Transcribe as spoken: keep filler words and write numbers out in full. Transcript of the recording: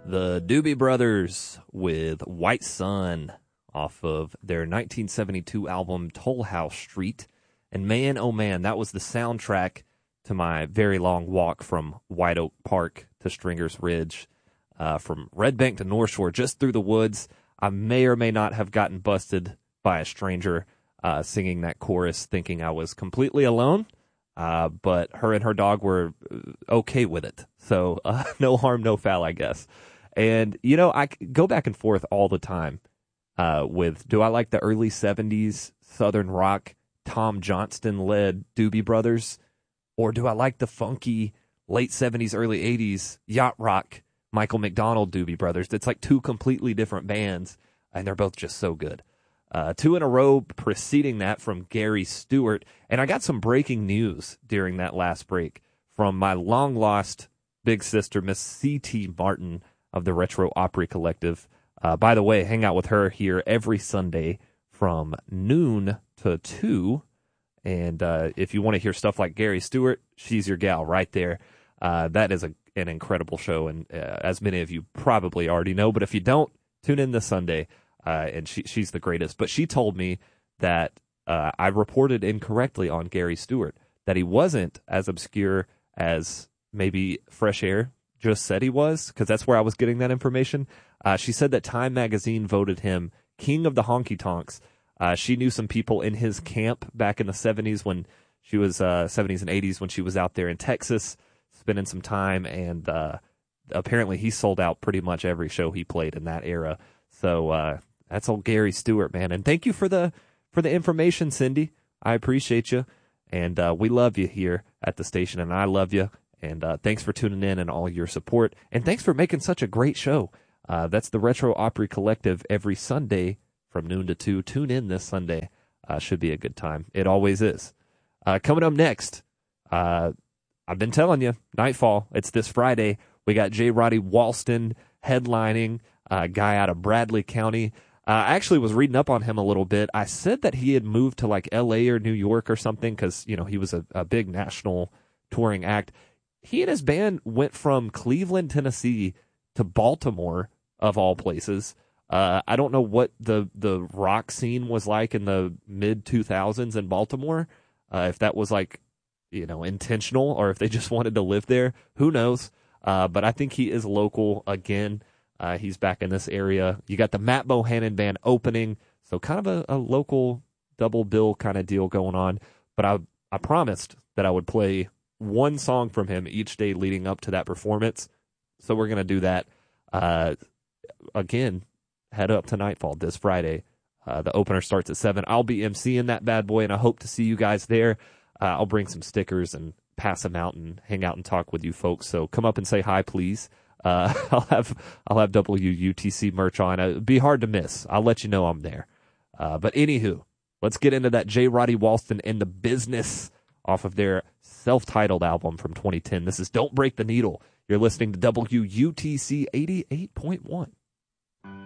The Doobie Brothers with White Sun off of their nineteen seventy-two album Toll House Street. And man, oh man, that was the soundtrack to my very long walk from White Oak Park to Stringer's Ridge, uh, from Red Bank to North Shore, just through the woods. I may or may not have gotten busted by a stranger uh, singing that chorus, thinking I was completely alone. Uh, but her and her dog were okay with it. So uh, no harm, no foul, I guess. And, you know, I go back and forth all the time uh, with, do I like the early seventies Southern rock, Tom Johnston-led Doobie Brothers, or do I like the funky late seventies, early eighties yacht rock, Michael McDonald Doobie Brothers? It's like two completely different bands, and they're both just so good. Uh, two in a row preceding that from Gary Stewart. And I got some breaking news during that last break from my long-lost big sister, Miss C T Martin of the Retro Opry Collective. Uh, by the way, hang out with her here every Sunday from noon to two. And uh, if you want to hear stuff like Gary Stewart, she's your gal right there. Uh, that is a, an incredible show, and uh, as many of you probably already know. But if you don't, tune in this Sunday. Uh, and she, she's the greatest. But she told me that uh, I reported incorrectly on Gary Stewart, that he wasn't as obscure as maybe Fresh Air just said he was, because that's where I was getting that information. Uh, she said that Time Magazine voted him King of the Honky Tonks. Uh, she knew some people in his camp back in the seventies when she was, uh, seventies and eighties when she was out there in Texas spending some time, and uh, apparently he sold out pretty much every show he played in that era. So, uh, that's old Gary Stewart, man. And thank you for the for the information, Cindy. I appreciate you. And uh, we love you here at the station, and I love you. And uh, thanks for tuning in and all your support. And thanks for making such a great show. Uh, that's the Retro Opry Collective every Sunday from noon to two. Tune in this Sunday. Uh, should be a good time. It always is. Uh, coming up next, uh, I've been telling you, Nightfall. It's this Friday. We got J. Roddy Walston headlining, a uh, guy out of Bradley County. Uh, I actually was reading up on him a little bit. I said that he had moved to like L A or New York or something because, you know, he was a, a big national touring act. He and his band went from Cleveland, Tennessee to Baltimore, of all places. Uh, I don't know what the, the rock scene was like in the mid two thousands in Baltimore, uh, if that was like, you know, intentional or if they just wanted to live there. Who knows? Uh, but I think he is local again. Uh, he's back in this area. You got the Matt Bohannon Band opening, so kind of a, a local double bill kind of deal going on. But I I promised that I would play one song from him each day leading up to that performance. So we're going to do that. Uh, again, head up to Nightfall this Friday. Uh, the opener starts at seven. I'll be emceeing that bad boy, and I hope to see you guys there. Uh, I'll bring some stickers and pass them out and hang out and talk with you folks. So come up and say hi, please. Uh, I'll have I'll have W U T C merch on. It'd be hard to miss. I'll let you know I'm there. Uh, but anywho, let's get into that J. Roddy Walston and the Business off of their self-titled album from twenty ten. This is Don't Break the Needle. You're listening to W U T C eighty-eight point one.